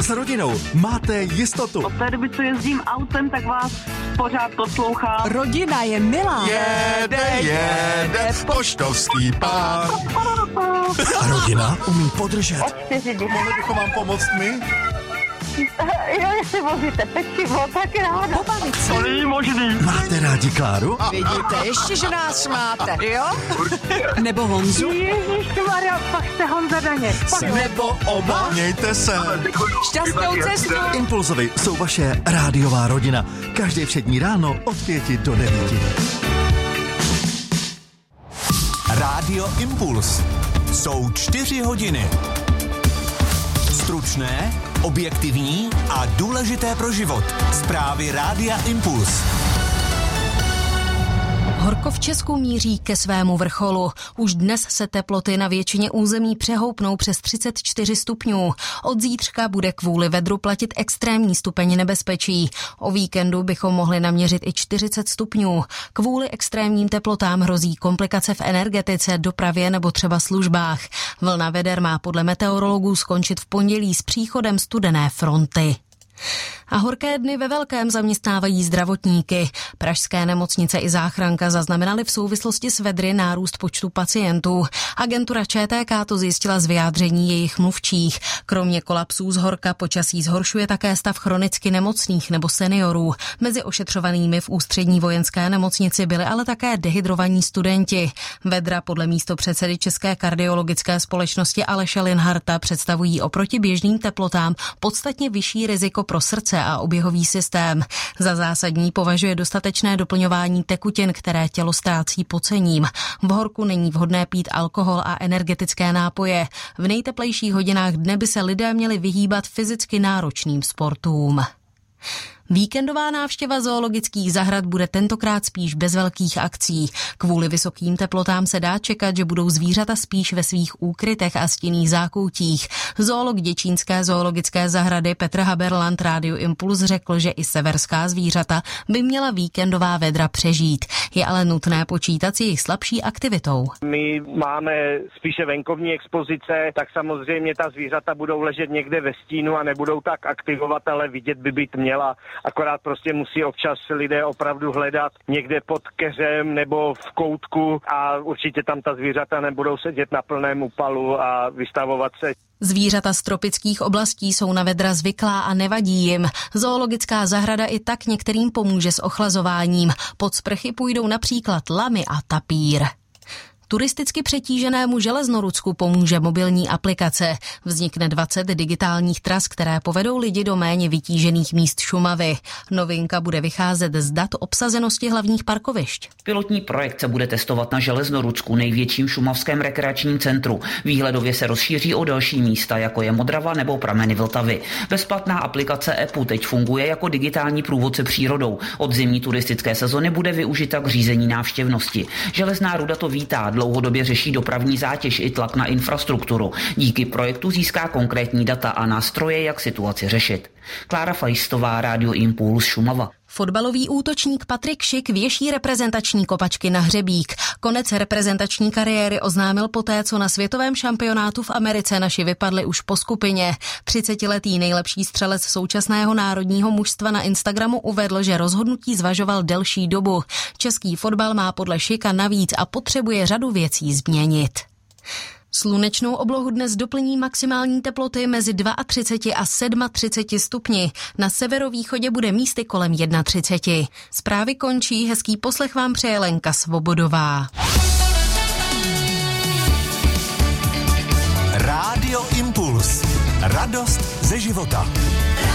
S rodinou máte jistotu. Od té doby, co jezdím autem, tak vás pořád poslouchám. Rodina je milá. Jede, poštovský pán. A rodina umí podržet. Od 4 dny. Mohli bychom vám pomoct my? Jo, jestli vozíte pečivo, tak ráda. Pobavit se. To není možný. Máte rádi Kláru? Vidíte, ještě, že nás máte, jo? Nebo Honzu? Ježišmarja, pak jste Honza Daněk. Nebo oba? Mějte se. Šťastnou cestu. Impulzovi jsou vaše rádiová rodina. Každé všední ráno od 5 do 9. Rádio Impuls. Jsou 4 hodiny. Stručné, objektivní a důležité pro život. Zprávy Rádia Impuls. Horko v Česku míří ke svému vrcholu. Už dnes se teploty na většině území přehoupnou přes 34 stupňů. Od zítřka bude kvůli vedru platit extrémní stupeň nebezpečí. O víkendu bychom mohli naměřit i 40 stupňů. Kvůli extrémním teplotám hrozí komplikace v energetice, dopravě nebo třeba službách. Vlna veder má podle meteorologů skončit v pondělí s příchodem studené fronty. A horké dny ve velkém zaměstnávají zdravotníky. Pražské nemocnice i záchranka zaznamenaly v souvislosti s vedry nárůst počtu pacientů. Agentura ČTK to zjistila z vyjádření jejich mluvčích. Kromě kolapsů z horka počasí zhoršuje také stav chronicky nemocných nebo seniorů. Mezi ošetřovanými v Ústřední vojenské nemocnici byli ale také dehydrovaní studenti. Vedra podle místopředsedy České kardiologické společnosti Aleše Linharta představují oproti běžným teplotám podstatně vyšší riziko pro srdce a oběhový systém. Za zásadní považuje dostatečné doplňování tekutin, které tělo ztrácí pocením. V horku není vhodné pít alkohol a energetické nápoje. V nejteplejších hodinách dne by se lidé měli vyhýbat fyzicky náročným sportům. Víkendová návštěva zoologických zahrad bude tentokrát spíš bez velkých akcí. Kvůli vysokým teplotám se dá čekat, že budou zvířata spíš ve svých úkrytech a stinných zákoutích. Zoolog Děčínské zoologické zahrady Petr Haberland Rádiu Impuls řekl, že i severská zvířata by měla víkendová vedra přežít. Je ale nutné počítat s jejich slabší aktivitou. My máme spíše venkovní expozice, tak samozřejmě ta zvířata budou ležet někde ve stínu a nebudou tak aktivovat, ale vidět by být měla. Akorát prostě musí občas lidé opravdu hledat někde pod keřem nebo v koutku a určitě tam ta zvířata nebudou sedět na plném úpalu a vystavovat se. Zvířata z tropických oblastí jsou na vedra zvyklá a nevadí jim. Zoologická zahrada i tak některým pomůže s ochlazováním. Pod sprchy půjdou například lamy a tapír. Turisticky přetíženému Železnorudsku pomůže mobilní aplikace. Vznikne 20 digitálních tras, které povedou lidi do méně vytížených míst Šumavy. Novinka bude vycházet z dat obsazenosti hlavních parkovišť. Pilotní projekt se bude testovat na Železnorudsku, největším šumavském rekreačním centru. Výhledově se rozšíří o další místa, jako je Modrava nebo prameny Vltavy. Bezplatná aplikace EPU teď funguje jako digitální průvodce přírodou. Od zimní turistické sezony bude využita k řízení návštěvnosti. Železná ruda to vítá. Dlouhodobě řeší dopravní zátěž i tlak na infrastrukturu. Díky projektu získá konkrétní data a nástroje, jak situaci řešit. Klára Fajstová, Rádio Impuls, Šumava. Fotbalový útočník Patrik Šik věší reprezentační kopačky na hřebík. Konec reprezentační kariéry oznámil poté, co na světovém šampionátu v Americe naši vypadli už po skupině. 30letý nejlepší střelec současného národního mužstva na Instagramu uvedl, že rozhodnutí zvažoval delší dobu. Český fotbal má podle Šika navíc a potřebuje řadu věcí změnit. Slunečnou oblohu dnes doplní maximální teploty mezi 32 a 37 stupni. Na severovýchodě bude místy kolem 31. Zprávy končí, hezký poslech vám přeje Lenka Svobodová. Rádio Impuls. Radost ze života.